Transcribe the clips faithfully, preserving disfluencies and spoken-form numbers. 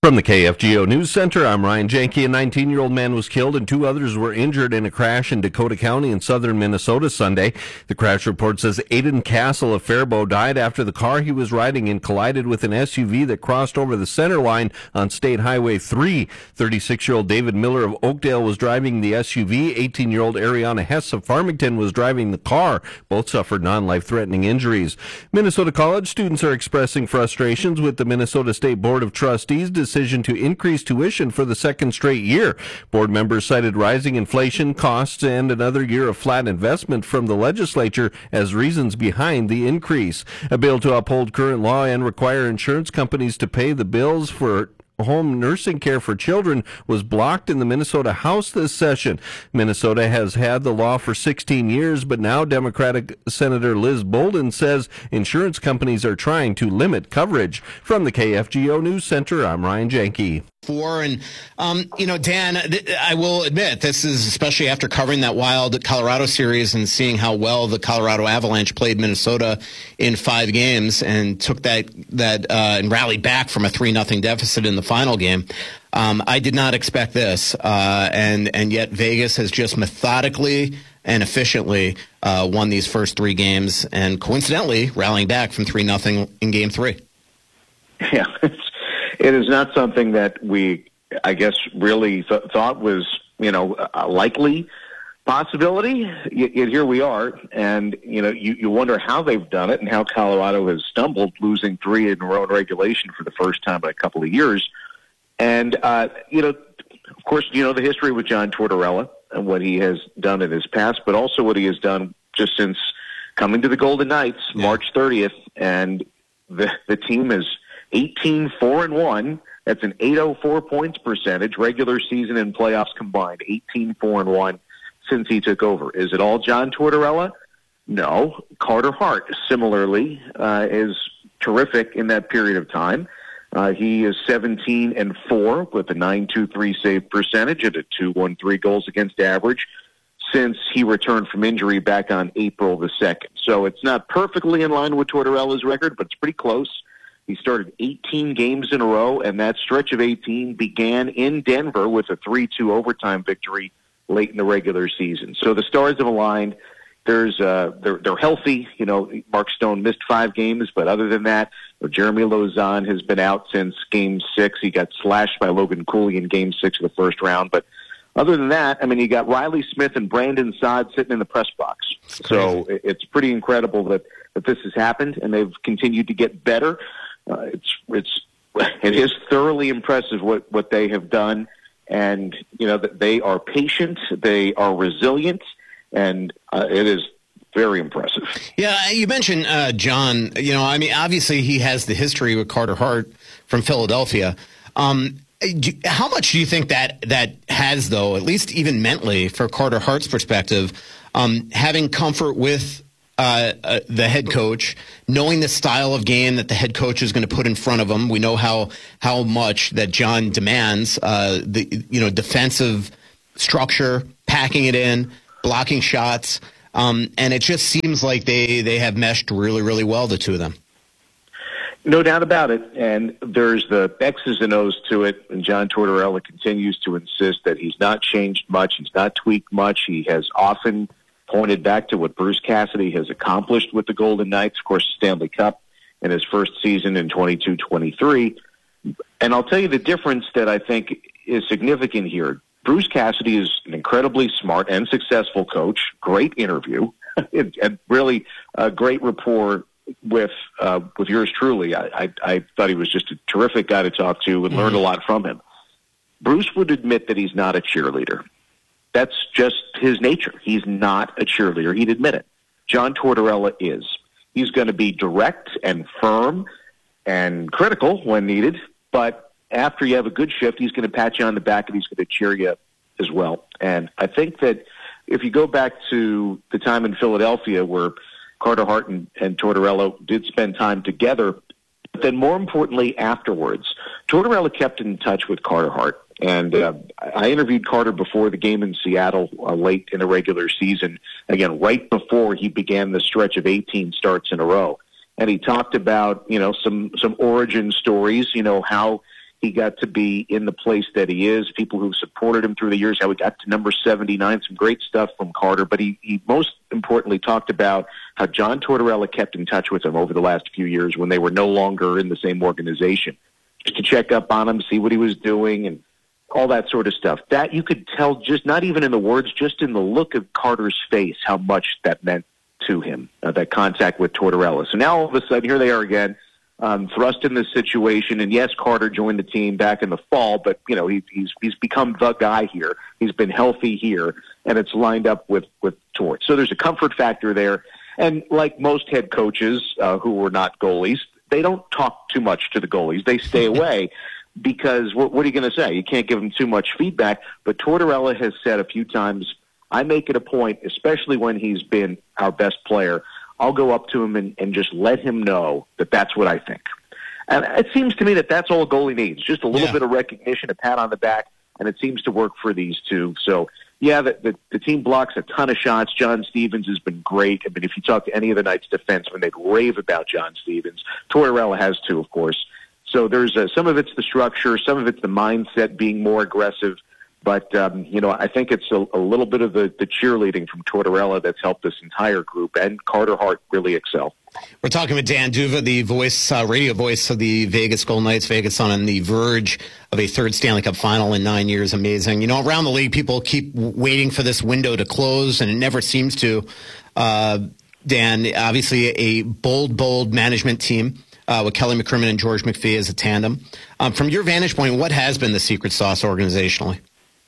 From the K F G O News Center, I'm Ryan Janke. A nineteen-year-old man was killed and two others were injured in a crash in Dakota County in southern Minnesota Sunday. The crash report says Aiden Castle of Faribault died after the car he was riding in collided with an S U V that crossed over the center line on State Highway three. thirty-six-year-old David Miller of Oakdale was driving the S U V. eighteen-year-old Ariana Hess of Farmington was driving the car. Both suffered non-life-threatening injuries. Minnesota college students are expressing frustrations with the Minnesota State Board of Trustees' decision to increase tuition for the second straight year. Board members cited rising inflation, costs, and another year of flat investment from the legislature as reasons behind the increase. A bill to uphold current law and require insurance companies to pay the bills for home nursing care for children was blocked in the Minnesota House this session. Minnesota has had the law for sixteen years, but now Democratic Senator Liz Bolden says insurance companies are trying to limit coverage. From the K F G O News Center, I'm Ryan Janke. For and um, you know, Dan, th- I will admit this is especially after covering that wild Colorado series and seeing how well the Colorado Avalanche played Minnesota in five games and took that that uh, and rallied back from a three nothing deficit in the final game. Um, I did not expect this, uh, and and yet Vegas has just methodically and efficiently uh, won these first three games, and coincidentally rallying back from three nothing in Game Three. Yeah. It is not something that we, I guess, really th- thought was, you know, a likely possibility. Yet here we are, and, you know, you, you wonder how they've done it and how Colorado has stumbled, losing three in a row in regulation for the first time in a couple of years. And, uh, you know, of course, you know the history with John Tortorella and what he has done in his past, but also what he has done just since coming to the Golden Knights, yeah. March thirtieth, and the the team is eighteen four and one. That's an eight oh four points percentage, regular season and playoffs combined. eighteen four and one since he took over. Is it all John Tortorella? No. Carter Hart, similarly, uh, is terrific in that period of time. Uh, he is seventeen and four with a nine two three save percentage and a two one three goals against average since he returned from injury back on April the second. So it's not perfectly in line with Tortorella's record, but it's pretty close. He started eighteen games in a row, and that stretch of eighteen began in Denver with a three two overtime victory late in the regular season. So the stars have aligned. There's uh, they're they're healthy. You know, Mark Stone missed five games, but other than that, you know, Jeremy Lauzon has been out since Game Six. He got slashed by Logan Cooley in Game Six of the first round, but other than that, I mean, you got Riley Smith and Brandon Saad sitting in the press box. So it's pretty incredible that that this has happened, and they've continued to get better. Uh, it's it's it is thoroughly impressive what, what they have done, and you know that they are patient, they are resilient, and uh, it is very impressive. Yeah, you mentioned uh, John. You know, I mean, obviously he has the history with Carter Hart from Philadelphia. Um, do, how much do you think that that has, though, at least even mentally, for Carter Hart's perspective, um, having comfort with Uh, uh, the head coach, knowing the style of game that the head coach is going to put in front of him? We know how how much that John demands, uh, the you know defensive structure, packing it in, blocking shots, um, and it just seems like they, they have meshed really, really well, the two of them. No doubt about it, and there's the X's and O's to it, and John Tortorella continues to insist that he's not changed much, he's not tweaked much. He has often pointed back to what Bruce Cassidy has accomplished with the Golden Knights, of course, Stanley Cup in his first season in twenty-two twenty-three. And I'll tell you the difference that I think is significant here. Bruce Cassidy is an incredibly smart and successful coach, great interview, and really a great rapport with uh, with yours truly. I, I, I thought he was just a terrific guy to talk to and mm-hmm. learned a lot from him. Bruce would admit that he's not a cheerleader. That's just his nature. He's not a cheerleader. He'd admit it. John Tortorella is. He's going to be direct and firm and critical when needed, but after you have a good shift, he's going to pat you on the back and he's going to cheer you as well. And I think that if you go back to the time in Philadelphia where Carter Hart and, and Tortorella did spend time together, but then more importantly afterwards, Tortorella kept in touch with Carter Hart. And uh, I interviewed Carter before the game in Seattle uh, late in the regular season, again, right before he began the stretch of eighteen starts in a row. And he talked about, you know, some, some origin stories, you know, how he got to be in the place that he is, people who supported him through the years, how he got to number seventy-nine, some great stuff from Carter. But he, he most importantly talked about how John Tortorella kept in touch with him over the last few years when they were no longer in the same organization, just to check up on him, see what he was doing, and all that sort of stuff. That you could tell, just not even in the words, just in the look of Carter's face, how much that meant to him, uh, that contact with Tortorella. So now all of a sudden, here they are again, um, thrust in this situation. And yes, Carter joined the team back in the fall, but you know he, he's he's become the guy here. He's been healthy here, and it's lined up with with Tort. So there's a comfort factor there. And like most head coaches uh, who were not goalies, they don't talk too much to the goalies. They stay away because what, what are you going to say? You can't give them too much feedback. But Tortorella has said a few times, I make it a point, especially when he's been our best player, I'll go up to him and, and just let him know that that's what I think. And it seems to me that that's all a goalie needs, just a little yeah. bit of recognition, a pat on the back, and it seems to work for these two. So, yeah, the, the, the team blocks a ton of shots. John Stevens has been great. I mean, if you talk to any of the Knights defensemen, they'd rave about John Stevens. Tortorella has too, of course. So there's a, some of it's the structure, some of it's the mindset being more aggressive. But, um, you know, I think it's a, a little bit of the, the cheerleading from Tortorella that's helped this entire group, and Carter Hart really excel. We're talking with Dan D'Uva, the voice, uh, radio voice of the Vegas Golden Knights. Vegas on the verge of a third Stanley Cup final in nine years. Amazing. You know, around the league, people keep waiting for this window to close, and it never seems to. Uh, Dan, obviously a bold, bold management team uh, with Kelly McCrimmon and George McPhee as a tandem. Um, from your vantage point, what has been the secret sauce organizationally?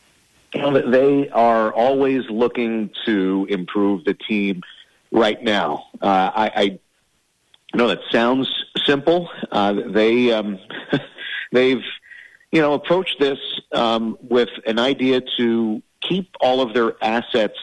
Well, they are always looking to improve the team right now. Uh, I, I know that sounds simple. Uh, they, um, they've, you know, approached this um, with an idea to keep all of their assets,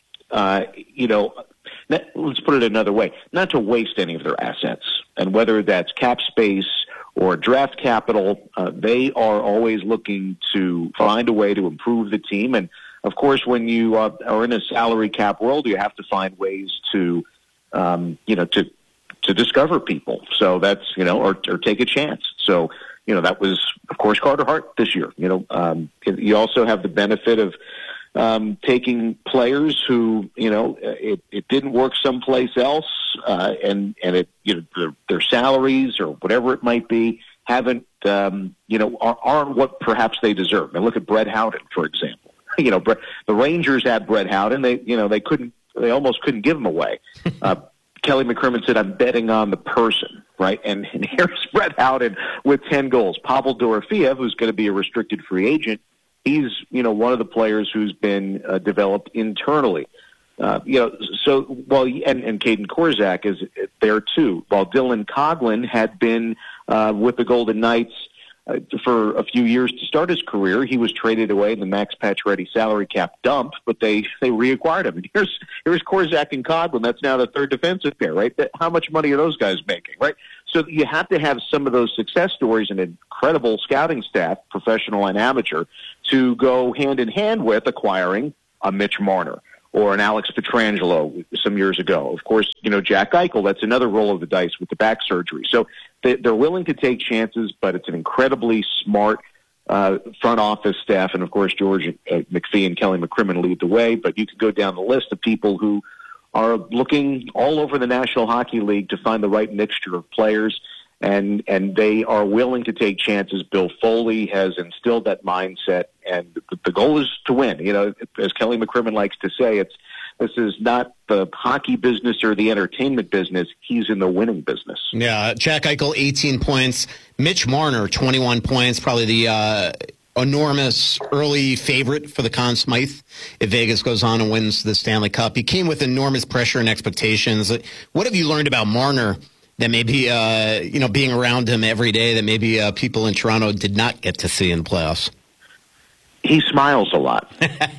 uh, you know, let's put it another way, not to waste any of their assets. And whether that's cap space or draft capital, uh, they are always looking to find a way to improve the team. And, of course, when you uh, are in a salary cap world, you have to find ways to, um, you know, to to discover people. So that's, you know, or, or take a chance. So, you know, that was, of course, Carter Hart this year. You know, um, you also have the benefit of um, taking players who, you know, it, it didn't work someplace else, uh, and and it, you know, their, their salaries or whatever it might be haven't, um, you know, are, aren't what perhaps they deserve. And look at Brett Howden, for example. You know, the Rangers had Brett Howden. They, you know, they couldn't, they almost couldn't give him away. Uh, Kelly McCrimmon said, "I'm betting on the person." Right, and, and here's Brett Howden with ten goals. Pavel Dorofeev, who's going to be a restricted free agent, he's, you know, one of the players who's been uh, developed internally. Uh, you know, so well, and, and Caden Korczak is there too. While Dylan Coghlan had been uh, with the Golden Knights uh, for a few years to start his career, he was traded away in the Max Pacioretty salary cap dump, but they they reacquired him. And here's here's Korczak and Coghlan. That's now the third defensive pair, right? How much money are those guys making, right? So you have to have some of those success stories and an incredible scouting staff, professional and amateur, to go hand in hand with acquiring a Mitch Marner or an Alex Pietrangelo some years ago. Of course, you know, Jack Eichel, that's another roll of the dice with the back surgery. So they, they're willing to take chances, but it's an incredibly smart uh, front office staff. And, of course, George uh, McPhee and Kelly McCrimmon lead the way. But you could go down the list of people who are looking all over the National Hockey League to find the right mixture of players, and and they are willing to take chances. Bill Foley has instilled that mindset, and the, the goal is to win. You know, as Kelly McCrimmon likes to say, it's this is not the hockey business or the entertainment business. He's in the winning business. Yeah, Jack Eichel, eighteen points. Mitch Marner, twenty-one points, probably the uh, enormous early favorite for the Conn Smythe if Vegas goes on and wins the Stanley Cup. He came with enormous pressure and expectations. What have you learned about Marner that maybe, uh, you know, being around him every day that maybe uh, people in Toronto did not get to see in the playoffs? He smiles a lot.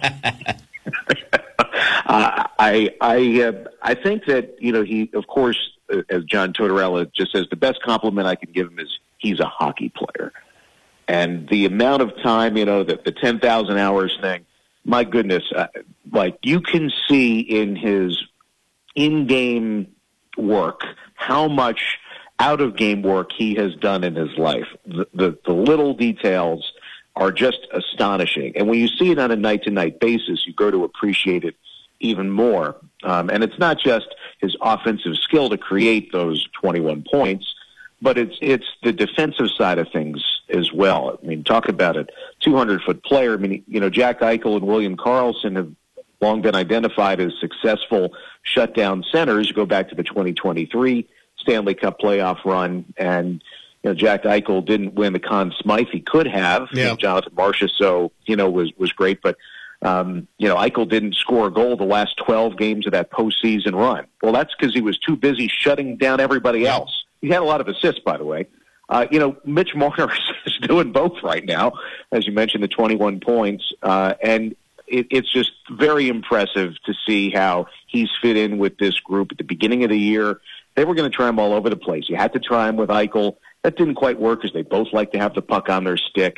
uh, I I uh, I think that, you know, he, of course, uh, as John Tortorella just says, the best compliment I can give him is he's a hockey player. And the amount of time, you know, the, the ten thousand hours thing, my goodness, uh, like you can see in his in-game work how much out-of-game work he has done in his life. The, the, the little details are just astonishing. And when you see it on a night-to-night basis, you grow to appreciate it even more. Um, and it's not just his offensive skill to create those twenty-one points, but it's it's the defensive side of things as well. I mean, talk about a two hundred foot player. I mean, you know, Jack Eichel and William Karlsson have long been identified as successful shutdown centers. Go back to the twenty twenty-three Stanley Cup playoff run, and you know, Jack Eichel didn't win the Conn Smythe. He could have. Yeah. You know, Jonathan Marchessault, so you know, was was great, but um, you know, Eichel didn't score a goal the last twelve games of that postseason run. Well, that's because he was too busy shutting down everybody else. He had a lot of assists, by the way. Uh, you know, Mitch Marner is doing both right now, as you mentioned, the twenty-one points, uh, and it, it's just very impressive to see how he's fit in with this group. At the beginning of the year, they were going to try him all over the place. You had to try him with Eichel. That didn't quite work because they both like to have the puck on their stick.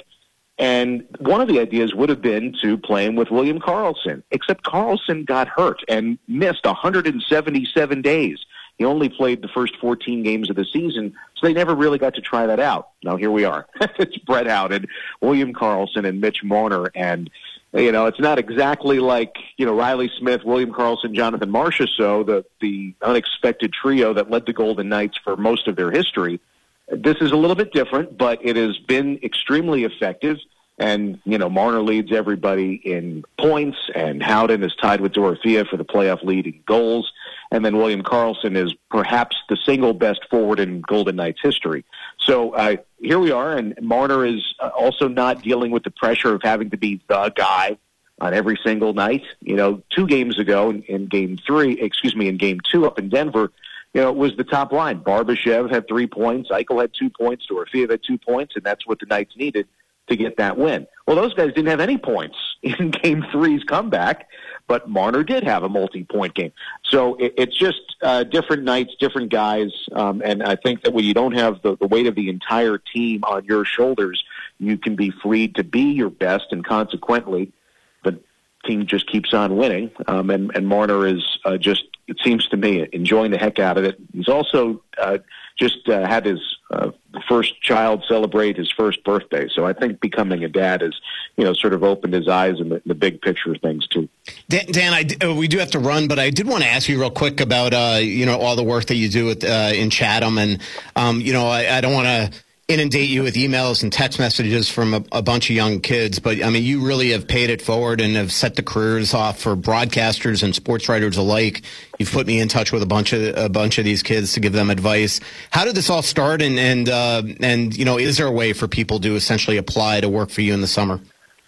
And one of the ideas would have been to play him with William Karlsson, except Karlsson got hurt and missed one hundred seventy-seven days. He only played the first fourteen games of the season, so they never really got to try that out. Now here we are. It's Brett Howden, William Karlsson, and Mitch Marner. And, you know, it's not exactly like, you know, Riley Smith, William Karlsson, Jonathan Marchessault, the, the unexpected trio that led the Golden Knights for most of their history. This is a little bit different, but it has been extremely effective. And, you know, Marner leads everybody in points, and Howden is tied with Dorothea for the playoff lead in goals. And then William Karlsson is perhaps the single best forward in Golden Knights history. So uh, here we are, and Marner is also not dealing with the pressure of having to be the guy on every single night. You know, two games ago in, in game three, excuse me, in game two up in Denver, you know, it was the top line. Barbashev had three points, Eichel had two points, Dorothea had two points, and that's what the Knights needed to get that win. Well, those guys didn't have any points in game three's comeback, but Marner did have a multi-point game. So it, it's just uh, different nights, different guys, um, and I think that when you don't have the, the weight of the entire team on your shoulders, you can be free to be your best, and consequently, the team just keeps on winning, um, and, and Marner is uh, just, it seems to me, enjoying the heck out of it. He's also uh, just uh, had his uh, first child celebrate his first birthday. So I think becoming a dad has, you know, sort of opened his eyes in the, the big picture of things too. Dan, Dan I, uh, we do have to run, but I did want to ask you real quick about, uh, you know, all the work that you do with, uh, in Chatham. And, um, you know, I, I don't want to inundate you with emails and text messages from a, a bunch of young kids, but I mean, you really have paid it forward and have set the careers off for broadcasters and sports writers alike. You've put me in touch with a bunch of a bunch of these kids to give them advice. How did this all start? And and uh, and you know, is there a way for people to essentially apply to work for you in the summer?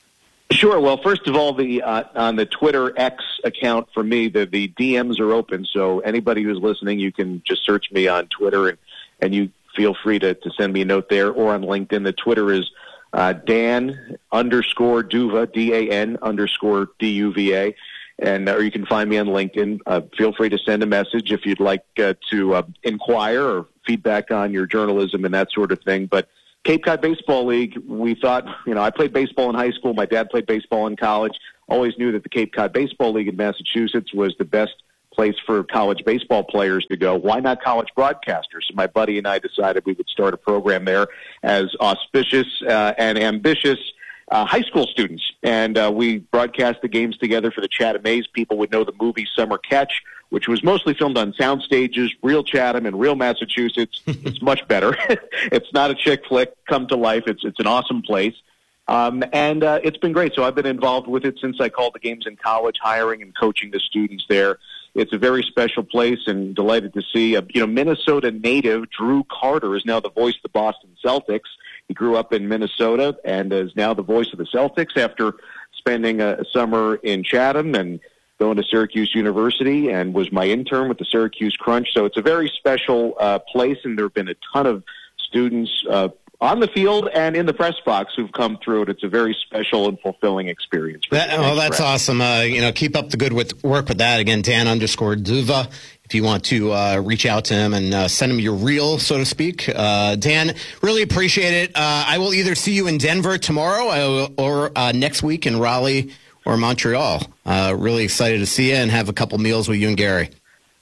Sure. Well, first of all, the uh, on the Twitter X account for me, the the D Ms are open. So anybody who's listening, you can just search me on Twitter, and and you feel free to, to send me a note there, or on LinkedIn. The Twitter is uh, Dan underscore Duva, D A N underscore D U V A. And, or you can find me on LinkedIn. Uh, feel free to send a message if you'd like uh, to uh, inquire or feedback on your journalism and that sort of thing. But Cape Cod Baseball League, we thought, you know, I played baseball in high school. My dad played baseball in college. Always knew that the Cape Cod Baseball League in Massachusetts was the best place for college baseball players to go. Why not college broadcasters? So my buddy and I decided we would start a program there as auspicious uh, and ambitious uh, high school students. And uh, we broadcast the games together for the Chatham A's. People would know the movie Summer Catch, which was mostly filmed on sound stages, real Chatham and real Massachusetts. It's much better. It's not a chick flick come to life. It's, it's an awesome place. Um, and uh, it's been great. So I've been involved with it since I called the games in college, hiring and coaching the students there. It's a very special place, and delighted to see, a, you know, Minnesota native Drew Carter is now the voice of the Boston Celtics. He grew up in Minnesota and is now the voice of the Celtics after spending a summer in Chatham and going to Syracuse University, and was my intern with the Syracuse Crunch. So it's a very special uh, place, and there have been a ton of students uh, on the field and in the press box who've come through it. It's a very special and fulfilling experience. For that, oh, that's press. awesome. Uh, you know, keep up the good with, work with that. Again, Dan underscore Duva, if you want to uh, reach out to him and uh, send him your reel, so to speak. Uh, Dan, really appreciate it. Uh, I will either see you in Denver tomorrow or uh, next week in Raleigh or Montreal. Uh, really excited to see you and have a couple meals with you and Gary.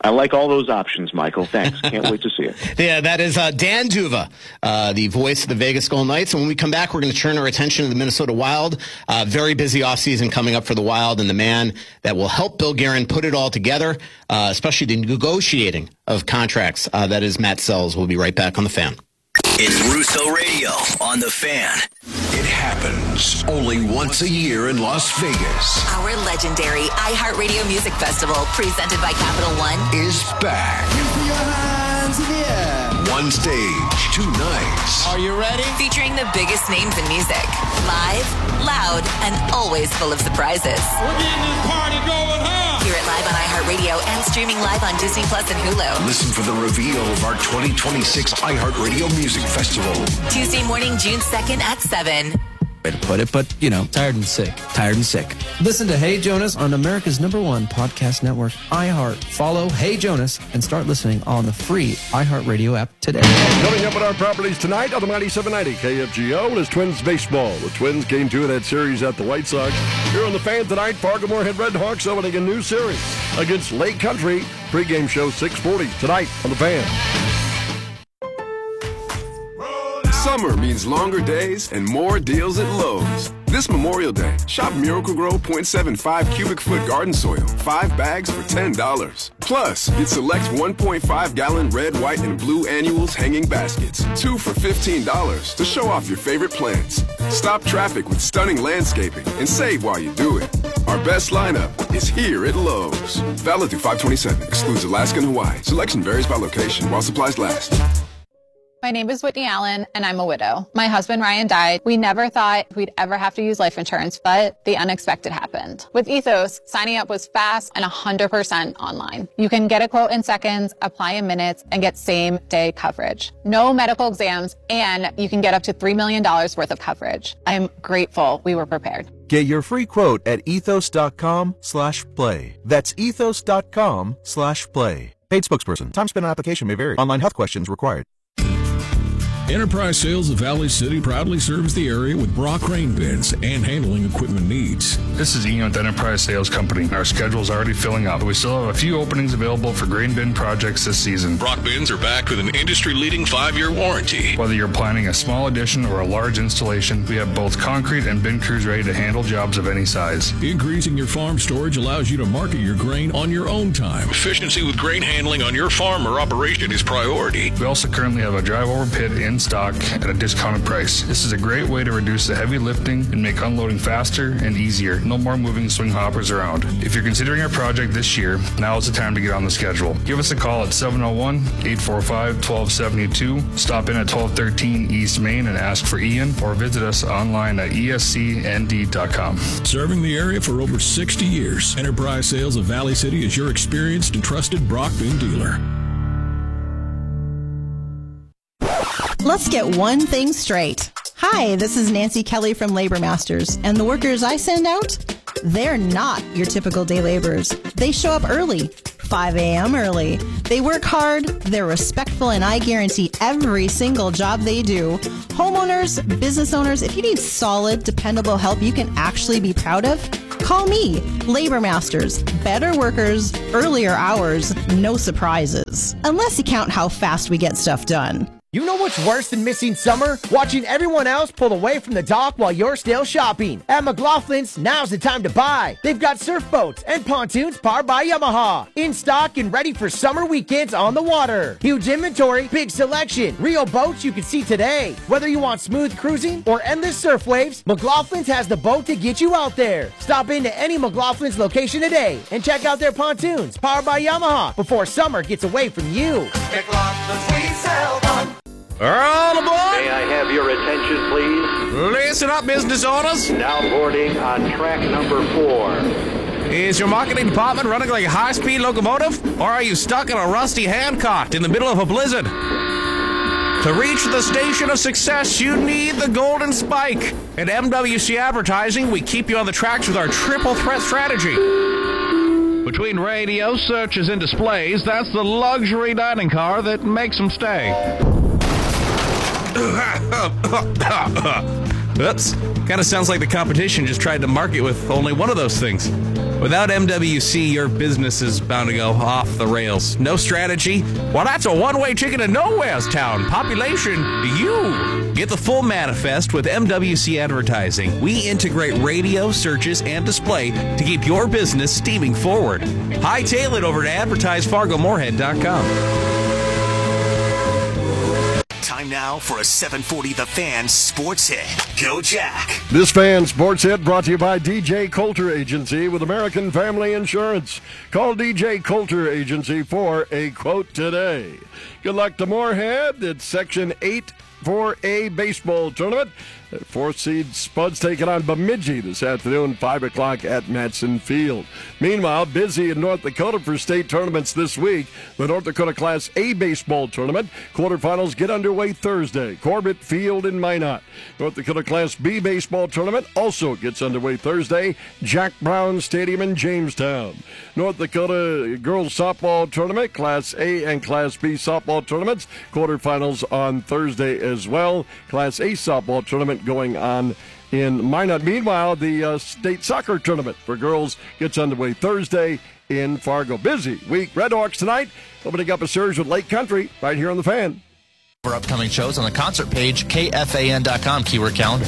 I like all those options, Michael. Thanks. Can't wait to see it. Yeah, that is uh, Dan D'Uva, uh, the voice of the Vegas Golden Knights. And when we come back, we're going to turn our attention to the Minnesota Wild. Uh, very busy offseason coming up for the Wild, and the man that will help Bill Guerin put it all together, uh, especially the negotiating of contracts. Uh, that is Matt Sells. We'll be right back on The Fan. It's Russo Radio on The Fan. It happens only once a year in Las Vegas. Our legendary iHeartRadio Music Festival, presented by Capital One, is back. One stage, two nights. Are you ready? featuring the biggest names in music. Live, loud, and always full of surprises. We're getting this party going, huh? Hear it live on iHeartRadio and streaming live on Disney Plus and Hulu. Listen for the reveal of our twenty twenty-six iHeartRadio Music Festival. Tuesday morning, June second at seven. Way to put it, but, you know, tired and sick. Tired and sick. Listen to Hey Jonas on America's number one podcast network, iHeart. Follow Hey Jonas and start listening on the free iHeartRadio app today. Coming up on our properties tonight on the ninety-seven ninety K F G O is Twins baseball. The Twins game two of that series at the White Sox. Here on The Fan tonight, Fargo-Moorhead Redhawks opening a new series against Lake Country. Pre-game show six forty tonight on The Fan. Summer means longer days and more deals at Lowe's. This Memorial Day, shop Miracle-Gro point seven five cubic foot garden soil, five bags for ten dollars. Plus, get select one point five gallon red, white, and blue annuals hanging baskets, two for fifteen dollars to show off your favorite plants. Stop traffic with stunning landscaping and save while you do it. Our best lineup is here at Lowe's. Valid through five twenty-seven, excludes Alaska and Hawaii. Selection varies by location while supplies last. My name is Whitney Allen, and I'm a widow. My husband, Ryan, died. We never thought we'd ever have to use life insurance, but the unexpected happened. With Ethos, signing up was fast and one hundred percent online. You can get a quote in seconds, apply in minutes, and get same-day coverage. No medical exams, and you can get up to three million dollars worth of coverage. I'm grateful we were prepared. Get your free quote at ethos.com slash play. That's ethos.com slash play. Paid spokesperson. Time spent on application may vary. Online health questions required. Enterprise Sales of Valley City proudly serves the area with Brock grain bins and handling equipment needs. This is Ian with Enterprise Sales Company. Our schedule is already filling up. We still have a few openings available for grain bin projects this season. Brock bins are backed with an industry-leading five-year warranty. Whether you're planning a small addition or a large installation, we have both concrete and bin crews ready to handle jobs of any size. Increasing your farm storage allows you to market your grain on your own time. Efficiency with grain handling on your farm or operation is priority. We also currently have a drive-over pit in stock at a discounted price. This is a great way to reduce the heavy lifting and make unloading faster and easier. No more moving swing hoppers around. If you're considering a project this year, now is the time to get on the schedule. Give us a call at seven oh one, eight four five, one two seven two. Stop in at twelve thirteen East Main and ask for Ian, or visit us online at E S C N D dot com. Serving the area for over sixty years, Enterprise Sales of Valley City is your experienced and trusted Brock bin dealer. Let's get one thing straight. Hi, this is Nancy Kelly from Labor Masters, and the workers I send out, they're not your typical day laborers. They show up early, five a.m. early. They work hard, they're respectful, and I guarantee every single job they do. Homeowners, business owners, if you need solid, dependable help you can actually be proud of, call me, Labor Masters. Better workers, earlier hours, no surprises. Unless you count how fast we get stuff done. You know what's worse than missing summer? Watching everyone else pull away from the dock while you're still shopping. At McLaughlin's, now's the time to buy. They've got surf boats and pontoons powered by Yamaha. In stock and ready for summer weekends on the water. Huge inventory, big selection, real boats you can see today. Whether you want smooth cruising or endless surf waves, McLaughlin's has the boat to get you out there. Stop into any McLaughlin's location today and check out their pontoons powered by Yamaha before summer gets away from you. McLaughlin's, we sell them. All aboard! May I have your attention, please? Listen up, business owners. Now boarding on track number four. Is your marketing department running like a high-speed locomotive? Or are you stuck in a rusty handcart in the middle of a blizzard? To reach the station of success, you need the golden spike. At M W C Advertising, we keep you on the tracks with our triple threat strategy. Between radio, searches, and displays, that's the luxury dining car that makes them stay. Oops. Kind of sounds like the competition just tried to market with only one of those things. Without M W C, your business is bound to go off the rails. No strategy? Well, that's a one-way ticket to nowhere's town. Population, you. Get the full manifest with M W C Advertising. We integrate radio, searches, and display to keep your business steaming forward. Hightail it over to advertise fargo moorhead dot com. Time now for a seven forty The Fan Sports Hit. Go Jack. This Fan Sports Hit brought to you by D J Coulter Agency with American Family Insurance. Call D J Coulter Agency for a quote today. Good luck to Moorhead. It's Section eight four A baseball tournament. Fourth seed Spuds taking on Bemidji this afternoon, five o'clock at Matson Field. Meanwhile, busy in North Dakota for state tournaments this week. The North Dakota Class A baseball tournament quarterfinals get underway Thursday. Corbett Field in Minot. North Dakota Class B baseball tournament also gets underway Thursday. Jack Brown Stadium in Jamestown. North Dakota girls softball tournament, Class A and Class B softball tournaments, quarterfinals on Thursday as well. Class A softball tournament going on in Minot. Meanwhile, the uh, state soccer tournament for girls gets underway Thursday in Fargo. Busy week. Redhawks tonight, opening up a surge with Lake Country right here on The Fan. For upcoming shows on the concert page, K F A N dot com, keyword calendar.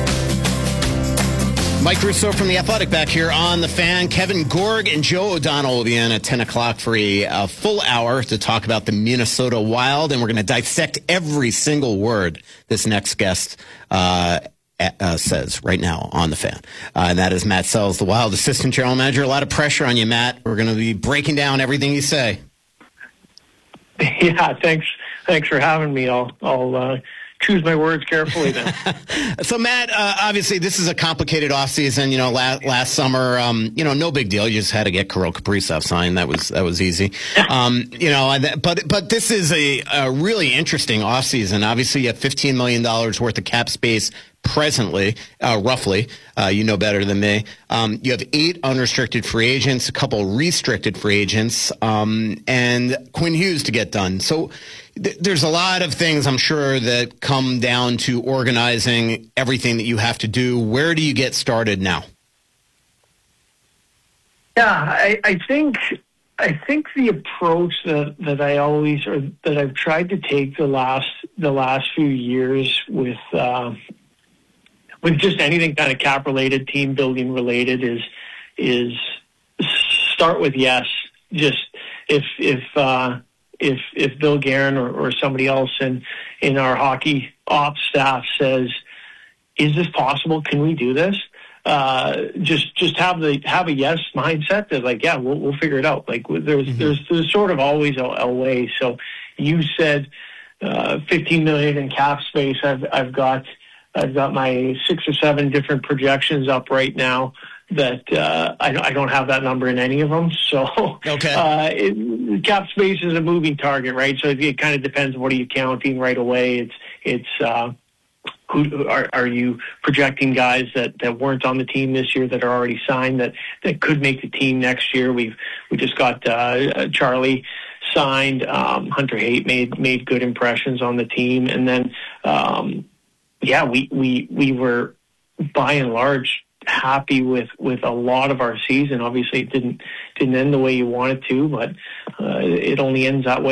Mike Russo from The Athletic back here on The Fan. Kevin Gorg and Joe O'Donnell will be in at ten o'clock for a, a full hour to talk about the Minnesota Wild, and we're going to dissect every single word this next guest uh, uh, says right now on The Fan. Uh, and that is Matt Sells, the Wild assistant general manager. A lot of pressure on you, Matt. We're going to be breaking down everything you say. Yeah, thanks. Thanks for having me. I'll, I'll uh, choose my words carefully then. So, Matt, uh, obviously this is a complicated offseason. You know, last, last summer, um, you know, no big deal. You just had to get Kirill Kaprizov signed. That was that was easy. Um, you know, but but this is a, a really interesting offseason. Obviously, you have fifteen million dollars worth of cap space presently, uh, roughly. Uh, you know better than me. Um, you have eight unrestricted free agents, a couple restricted free agents, um, and Quinn Hughes to get done. So th- there's a lot of things, I'm sure, that come down to organizing everything that you have to do. Where do you get started now? Yeah, I, I think I think the approach that, that I always or that I've tried to take the last the last few years with uh, with just anything kind of cap related, team building related is is start with yes. Just if if uh, if if Bill Guerin or, or somebody else in in our hockey ops staff says, "Is this possible? Can we do this?" Uh, just just have the have a yes mindset. That like, yeah, we'll we'll figure it out. Like there's mm-hmm. there's there's sort of always a, a way. So you said uh, fifteen million in cap space. I've I've got I've got my six or seven different projections up right now. That uh, I, I don't have that number in any of them. So okay, uh, it, cap space is a moving target, right? So it, it kind of depends. What are you counting right away? It's it's. Uh, Who are, are you projecting guys that, that weren't on the team this year that are already signed that, that could make the team next year? We've we just got uh, Charlie signed. Um, Hunter Haight made made good impressions on the team, and then um, yeah, we, we we were by and large happy with, with a lot of our season. Obviously, it didn't didn't end the way you wanted to, but uh, it only ends that way.